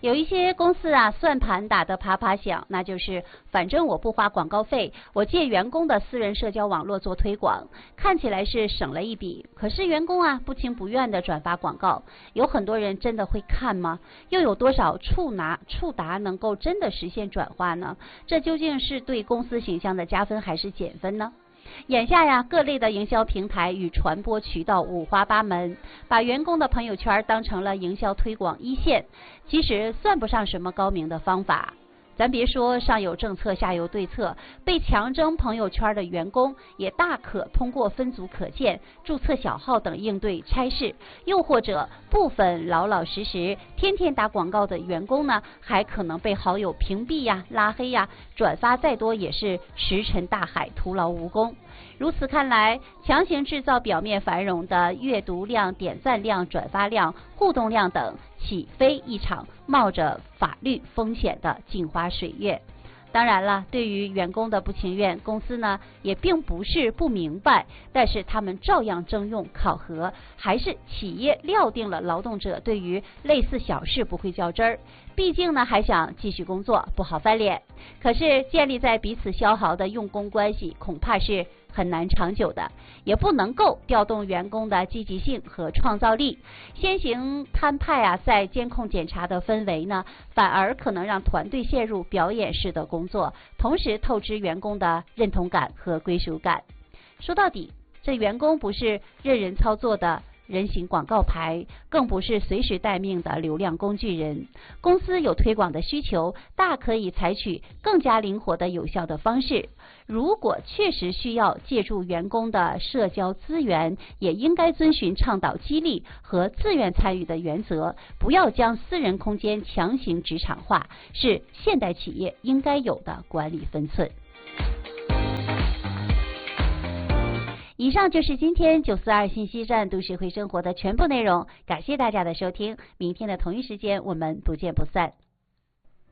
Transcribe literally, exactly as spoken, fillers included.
有一些公司啊，算盘打得啪啪响，那就是反正我不花广告费，我借员工的私人社交网络做推广，看起来是省了一笔，可是员工啊不情不愿地转发广告，有很多人真的会看吗？又有多少触拿触达能够真的实现转化呢？这究竟是对公司形象的加分还是减分呢？眼下呀，各类的营销平台与传播渠道五花八门，把员工的朋友圈当成了营销推广一线，其实算不上什么高明的方法。咱别说上有政策下有对策，被强征朋友圈的员工也大可通过分组可见、注册小号等应对差事，又或者部分老老实实天天打广告的员工呢，还可能被好友屏蔽呀、拉黑呀，转发再多也是石沉大海，徒劳无功。如此看来，强行制造表面繁荣的阅读量、点赞量、转发量、互动量等，岂非一场冒着法律风险的镜花水月？当然了，对于员工的不情愿，公司呢也并不是不明白，但是他们照样征用考核，还是企业料定了劳动者对于类似小事不会较真儿，毕竟呢还想继续工作，不好翻脸。可是建立在彼此消耗的用工关系，恐怕是很难长久的，也不能够调动员工的积极性和创造力。先行摊派啊，在监控检查的氛围呢，反而可能让团队陷入表演式的工作，同时透支员工的认同感和归属感。说到底，这员工不是任人操作的人形广告牌，更不是随时待命的流量工具人。公司有推广的需求，大可以采取更加灵活的有效的方式。如果确实需要借助员工的社交资源，也应该遵循倡导激励和自愿参与的原则，不要将私人空间强行职场化，是现代企业应该有的管理分寸。以上就是今天九四二信息站都市会生活的全部内容，感谢大家的收听，明天的同一时间我们不见不散。